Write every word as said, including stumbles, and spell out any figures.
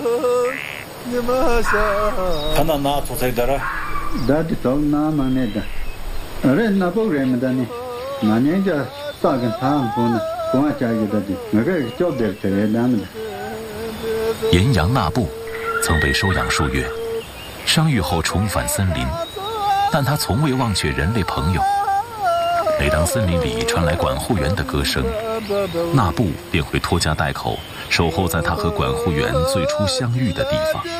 他那拿出来的了。 那的到那么那的，人那不认得呢，那人家大个汤不呢，光家有的的，那个叫别的人那么的。 岩羊纳布曾被收养数月，伤愈后重返森林，但他从未忘却人类朋友。每当森林里传来管护员的歌声，纳布便会拖家带口，守候在他和管护员最初相遇的地方。